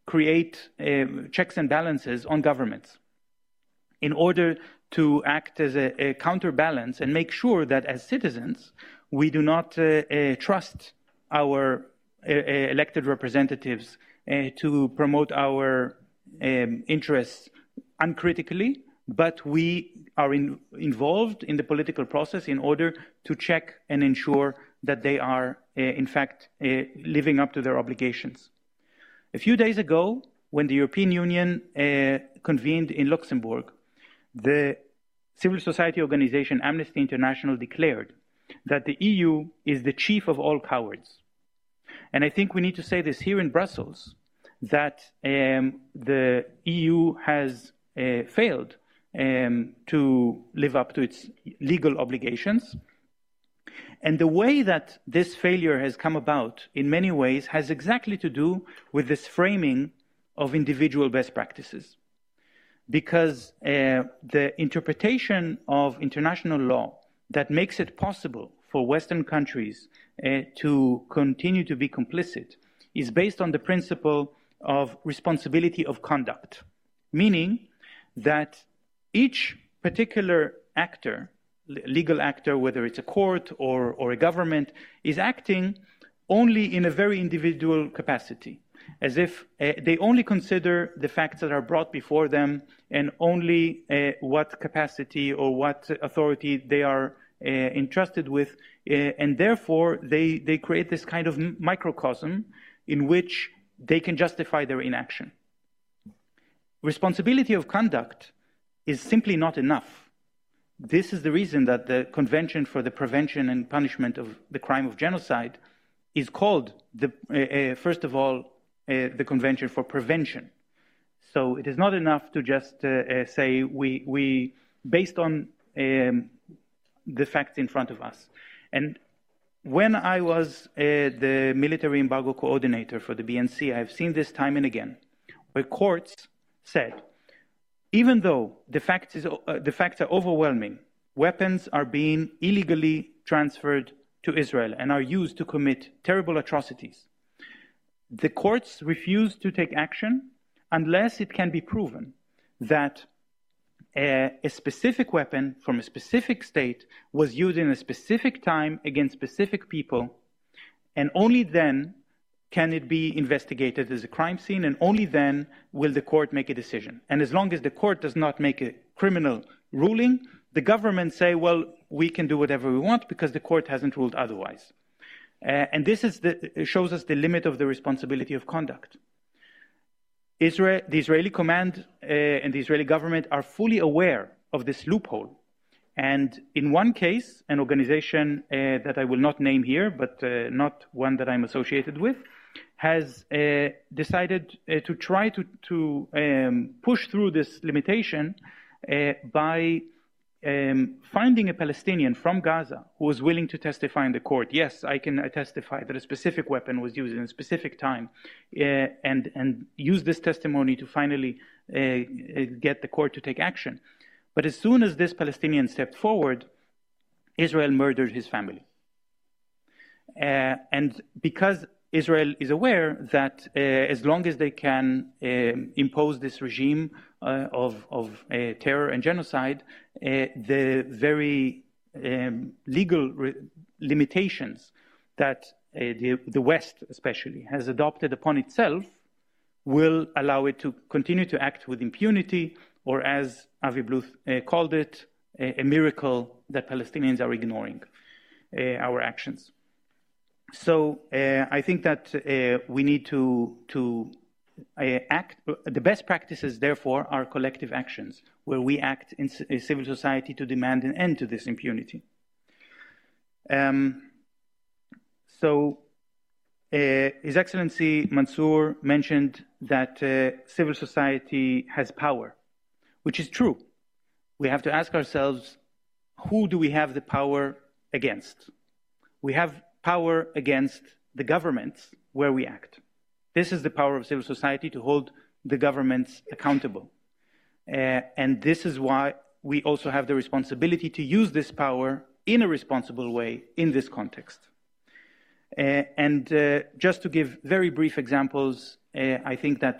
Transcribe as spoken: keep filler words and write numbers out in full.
create uh, checks and balances on governments in order to act as a, a counterbalance and make sure that as citizens we do not uh, uh, trust our uh, elected representatives uh, to promote our um, interests uncritically, but we are in, involved in the political process in order to check and ensure that they are, uh, in fact, uh, living up to their obligations. A few days ago, when the European Union uh, convened in Luxembourg, the civil society organization Amnesty International declared that the E U is the chief of all cowards. And I think we need to say this here in Brussels, that um, the E U has uh, failed um, to live up to its legal obligations. And the way that this failure has come about, in many ways, has exactly to do with this framing of individual best practices. Because uh, the interpretation of international law that makes it possible for Western countries uh, to continue to be complicit is based on the principle of responsibility of conduct, meaning that each particular actor, legal actor, whether it's a court or, or a government, is acting only in a very individual capacity, as if uh, they only consider the facts that are brought before them and only uh, what capacity or what authority they are uh, entrusted with, uh, and therefore they, they create this kind of microcosm in which they can justify their inaction. Responsibility of conduct is simply not enough. This is the reason that the Convention for the Prevention and Punishment of the Crime of Genocide is called, the, uh, uh, first of all, uh, the Convention for Prevention. So it is not enough to just uh, uh, say we, we, based on um, the facts in front of us. And when I was uh, the military embargo coordinator for the B N C, I've seen this time and again, where courts said, even though the facts, is, uh, the facts are overwhelming, weapons are being illegally transferred to Israel and are used to commit terrible atrocities, the courts refuse to take action unless it can be proven that a, a specific weapon from a specific state was used in a specific time against specific people, and only then can it be investigated as a crime scene, and only then will the court make a decision. And as long as the court does not make a criminal ruling, the government say, well, we can do whatever we want because the court hasn't ruled otherwise. Uh, and this is the, shows us the limit of the responsibility of conduct. Israel, the Israeli command uh, and the Israeli government are fully aware of this loophole. And in one case, an organization uh, that I will not name here, but uh, not one that I'm associated with, has uh, decided uh, to try to, to um, push through this limitation uh, by um, finding a Palestinian from Gaza who was willing to testify in the court. Yes, I can testify that a specific weapon was used in a specific time, uh, and, and use this testimony to finally uh, get the court to take action. But as soon as this Palestinian stepped forward, Israel murdered his family. Uh, and because Israel is aware that uh, as long as they can um, impose this regime uh, of, of uh, terror and genocide, uh, the very um, legal re- limitations that uh, the, the West especially has adopted upon itself will allow it to continue to act with impunity, or as Avi Bluth uh, called it, a, a miracle that Palestinians are ignoring uh, our actions. So uh, I think that uh, we need to, to uh, act. The best practices, therefore, are collective actions, where we act in c- civil society to demand an end to this impunity. Um, so uh, His Excellency Mansour mentioned that uh, civil society has power, which is true. We have to ask ourselves, who do we have the power against? We have power against the governments where we act. This is the power of civil society, to hold the governments accountable. Uh, and this is why we also have the responsibility to use this power in a responsible way in this context. Uh, and uh, just to give very brief examples, uh, I think that